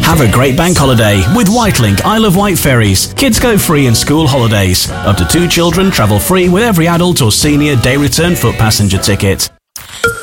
Have a great bank holiday with Whitelink Isle of Wight ferries. Kids go free in school holidays. Up to 2 children travel free with every adult or senior day return foot passenger ticket.